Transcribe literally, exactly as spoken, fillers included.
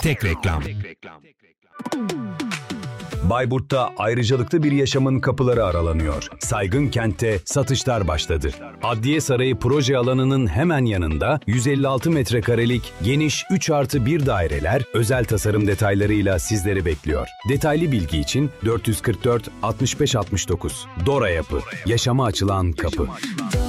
tek reklam. Bayburt'ta ayrıcalıklı bir yaşamın kapıları aralanıyor. Saygın Kent'te satışlar başladı. Adliye Sarayı proje alanının hemen yanında yüz elli altı metrekarelik geniş üç artı bir daireler özel tasarım detaylarıyla sizleri bekliyor. Detaylı bilgi için dört yüz kırk dört altmış beş altmış dokuz. Dora Yapı, yaşama açılan kapı.